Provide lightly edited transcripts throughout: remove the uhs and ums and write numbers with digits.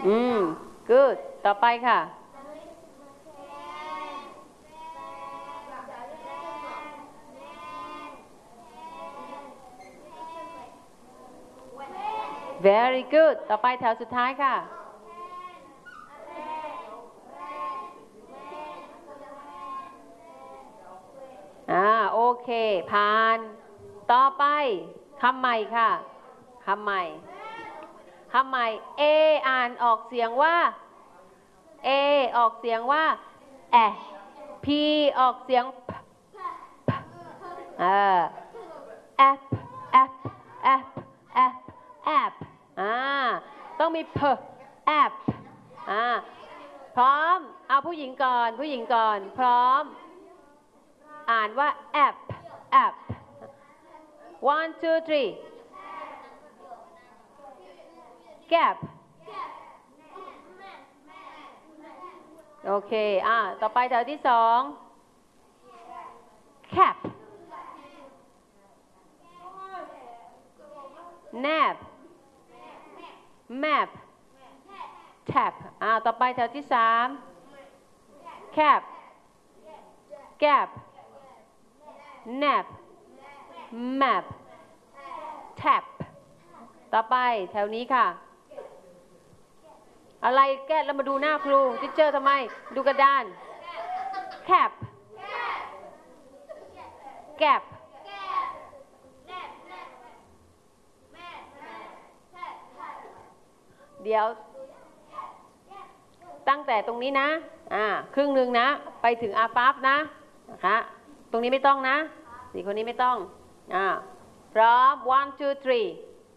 good ต่อไปค่ะ very good ต่อไปแถวสุดท้ายค่ะโอเคผ่านต่อไปคำใหม่ค่ะคำใหม่A อ่านออกเสียงว่า A ออกเสียงว่าP ออกเสียงappต้องมีapp พร้อมเอาผู้หญิงก่อนพร้อมอ่านว่า app 1 2 3 gap โอเคต่อไปแถวที่2 cap nap map tap ต่อไปแถวที่3 cap gap nap map tap ต่อไปแถวนี้ค่ะอะไรแก้แล้วมาดูหน้าครูทิเชอร์ทำไมดูกระดาน cap gap เดี๋ยวตั้งแต่ตรงนี้นะครึ่งหนึ่งนะไปถึงอาฟาฟนะคะตรงนี้ไม่ต้องนะ4คนนี้ไม่ต้องพร้อม 1 2 3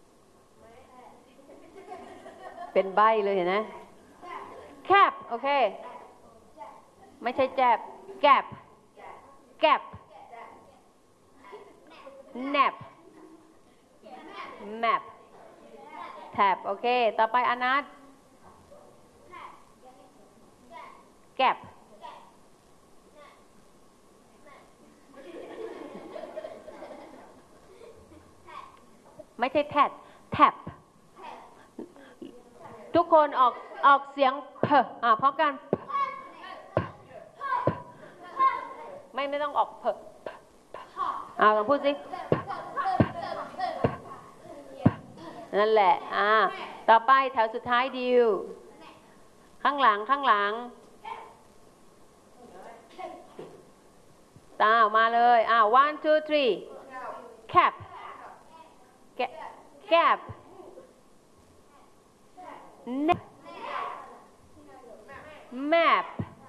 เป็นใบเลยเห็นไหม cap โอเคไม่ใช่แจบ gap nap map tap โอเคต่อไปอนัท gap ไม่ใช่tap ทุกคนออกเสียงพร้อมกันไม่ต้องออกลองพูดสินั่นแหละต่อไปแถวสุดท้ายดิวข้างหลังมาเลย1 2 3 cap gap map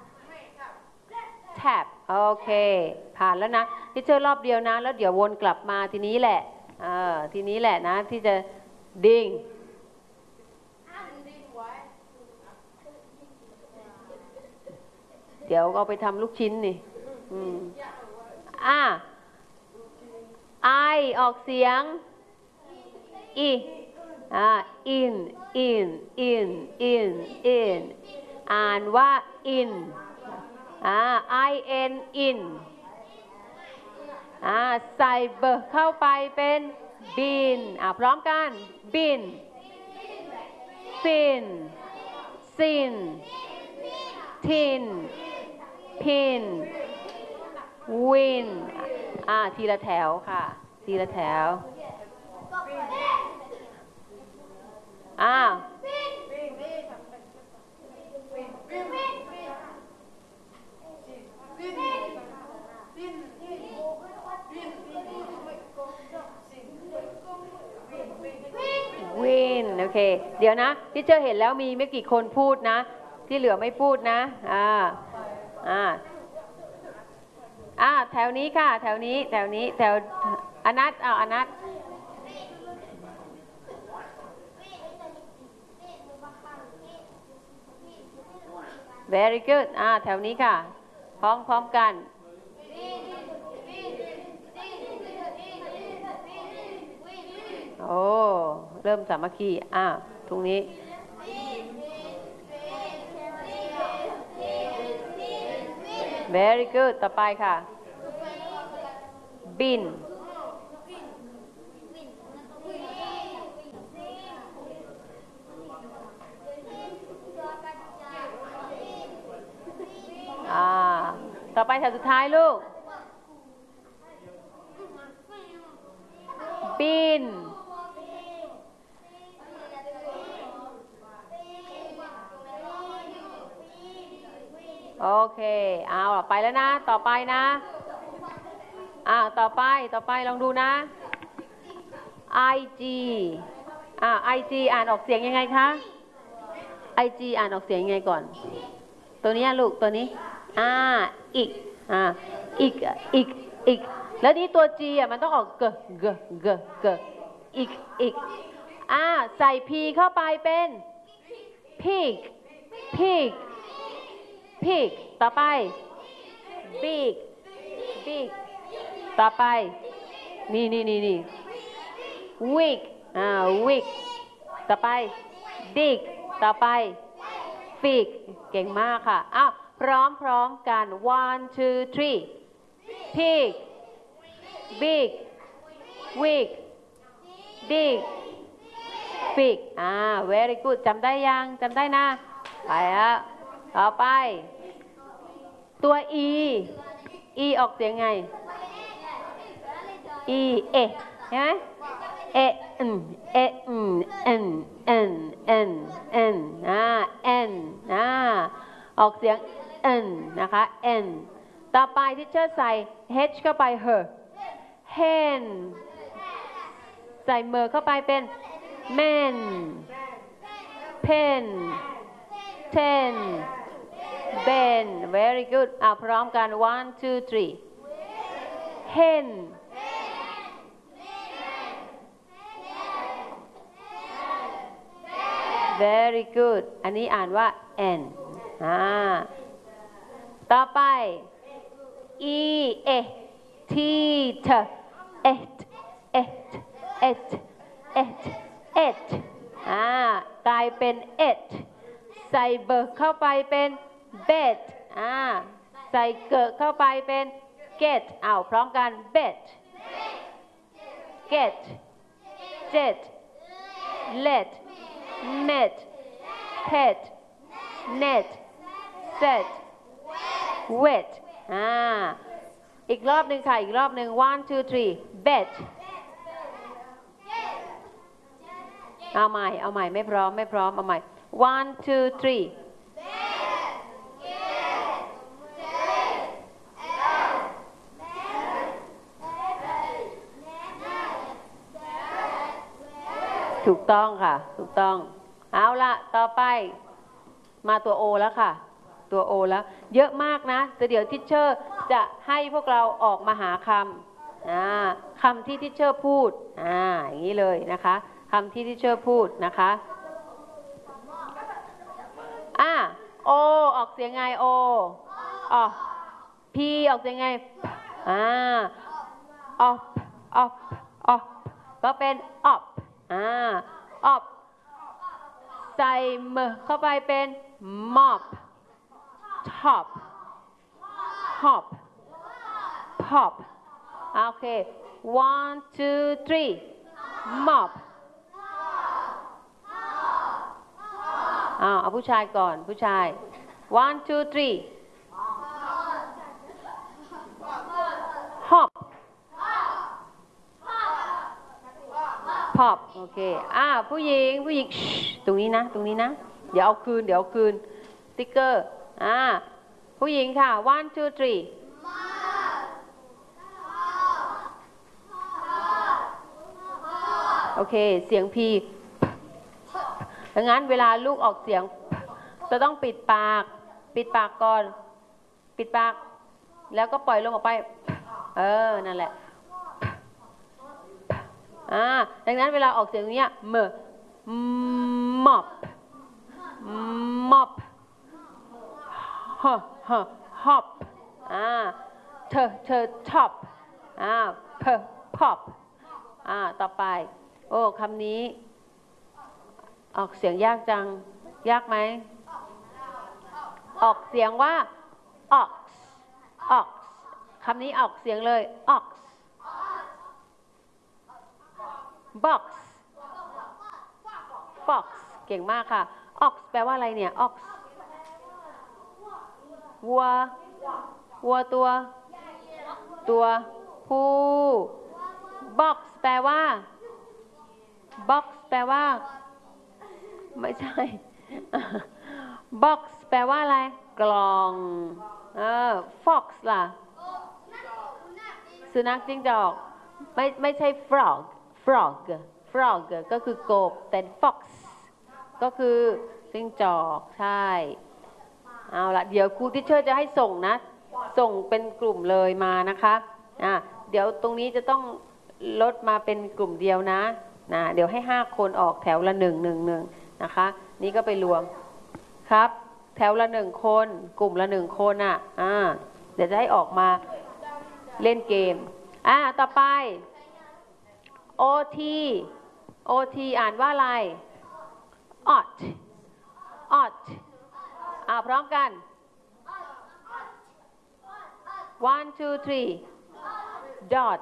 tap โอเคผ่านแล้วนะที่เจอรอบเดียวนะแล้วเดี๋ยววนกลับมาทีนี้แหละทีนี้แหละนะที่จะดิ่งเดี๋ยวเอาไปทำลูกชิ้นนี่I ออกเสียงin อ่านว่า in in ใส่เบอร์เข้าไปเป็น bin พร้อมกัน bin sin tin pin win ทีละแถวค่ะทีละแถววินโอเคเดี๋ยวนะที่เจอเห็นแล้วมีไม่กี่คนพูดนะที่เหลือไม่พูดนะแถวนี้ค่ะแถวอนัทอนัท very good แถวนี้ค่ะพร้อมกันโอ้เริ่มสามัคคีตรงนี้ very good ต่อไปค่ะ bin ไปแถวสุดท้ายลูก บิน โอเค เอาไปแล้วนะ ต่อไปนะต่อไปลองดูนะ IG IG อ่านออกเสียงยังไงคะ IG อ่านออกเสียงยังไงก่อน ตัวนี้ลูก ตัวนี้อีกอีก แล้วนี้ตัว G มันต้องออกเกอีกใส่ P เข้าไปเป็น pig ต่อไป big ต่อไป นี่ wig ต่อไป dig ต่อไป fig เก่งมากค่ะพร้อมกัน 1 2 3 pig big wig dig fig very good จำได้ยังจำได้นะไปแล้วต่อไปตัว e ออกเสียงไง e เห็นไหมn ออกเสียง n นะคะ n ต่อไปที่เชอร์ใส่ h เข้าไป her hen ใส่เมอเข้าไปเป็น men pen ten ben very good พร้อมกัน 1 2 3 hen very good อันนี้อ่านว่า n ต่อไป e t t et กลายเป็น et ใส่เบิกเข้าไปเป็น bet ใส่เกิดเข้าไปเป็น get พร้อมกัน bet get jet let met pet net set wet อีกรอบหนึ่งค่ะอีกรอบหนึ่ง 1 2 3 bet เอาใหม่ไม่พร้อมเอาใหม่ 1 2 3ถูกต้องค่ะถูกต้องเอาละต่อไปมาตัว O แล้วค่ะตัว O แล้วเยอะมากนะแต่เดี๋ยวทิชเชอร์จะให้พวกเราออกมาหาคำที่ทิชเชอร์พูดอย่างนี้เลยนะคะคำที่ทิชเชอร์พูดนะคะO ออกเสียงไง O P ออกเสียงไงop ก็เป็น op op ใส่เมเข้าไปเป็น mop top hop pop โอเค 1 2 3 mop เอาผู้ชายก่อนผู้ชาย 1 2 3 hop pop โอเคผู้หญิงตรงนี้นะเดี๋ยวเอาคืนสติ๊กเกอร์ผู้หญิงค่ะ 1 2 3โอเคเสียง P ดังนั้นเวลาลูกออกเสียงจะต้องปิดปากก่อนปิดปากแล้วก็ปล่อยลมออกไปนั่นแหละดังนั้นเวลาออกเสียงนี้mop hopเธอ top pop ต่อไปคำนี้ออกเสียงยากจังยากไหมออกเสียงว่า ox คำนี้ออกเสียงเลย ox box เก่งมากค่ะ ox แปลว่าอะไรเนี่ย ox วัววัวตัวผู้ box แปลว่า box แปลว่าไม่ใช่ box แปลว่าอะไรกล่องfox ล่ะสุนัขจิ้งจอกไม่ใช่ frog ก็คือกบแต่ fox ก็คือจิ้งจอกใช่เอาละเดี๋ยวครูทิเชอร์จะให้ส่งนะส่งเป็นกลุ่มเลยมานะคะเดี๋ยวตรงนี้จะต้องลดมาเป็นกลุ่มเดียวนะเดี๋ยวให้5คนออกแถวละ1 นะคะนี่ก็ไปรวมครับแถวละ1คนกลุ่มละ1คนเดี๋ยวจะให้ออกมาเล่นเกมต่อไป OT อ่านว่าอะไร ought พร้อมกัน 1 2 3 dot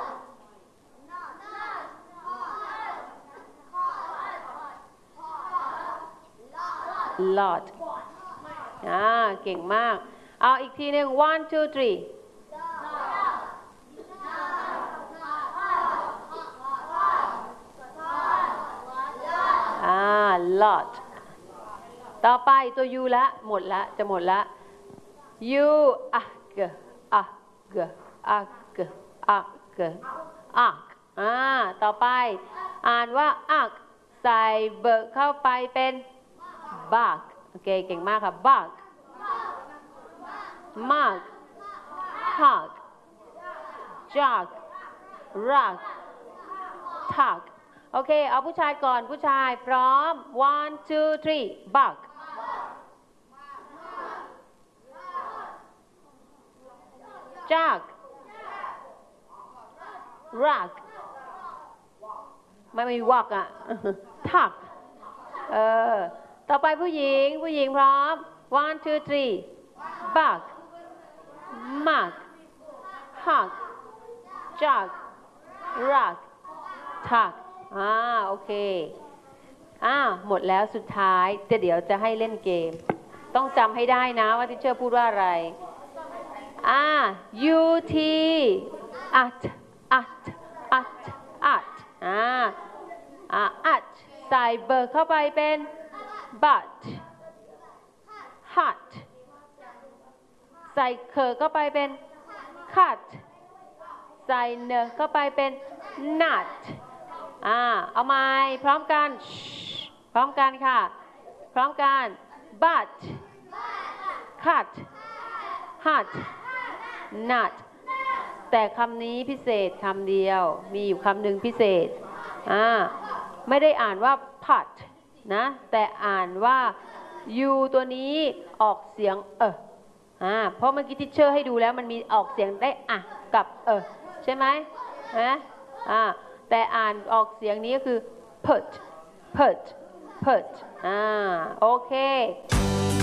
lot เก่งมากเอาอีกทีหนึ่ง 1 2 3lot ต่อไปตัว U ละหมดละจะหมดละ Uต่อไปอ่านว่า ใส่เบิกเข้าไปเป็น bug โอเคเก่งมากค่ะ bug mug hug jug rug tug โอเคเอาผู้ชายก่อนผู้ชายพร้อม 1 2 3 bug jug rug ไม่มีวักtug ต่อไปผู้หญิงพร้อม 1 2 3 bug mug hug jug rug tug โอเคหมดแล้วสุดท้ายเดี๋ยวจะให้เล่นเกมต้องจำให้ได้นะว่าทิเชอร์พูดว่าอะไรUT at ใส่เบิกเข้าไปเป็น but hut ใส่เคอเข้าไปเป็น cut ใส่เนอเข้าไปเป็น nut เอาไม้พร้อมกันพร้อมกันค่ะพร้อมกัน but cut hut nut แต่คำนี้พิเศษคำเดียวมีอยู่คำหนึ่งพิเศษไม่ได้อ่านว่า pot นะแต่อ่านว่า u ตัวนี้ออกเสียงเพราะเมื่อกี้ทิเชอร์ให้ดูแล้วมันมีออกเสียงได้กับใช่ไหมแต่อ่านออกเสียงนี้ก็คือ put โอเค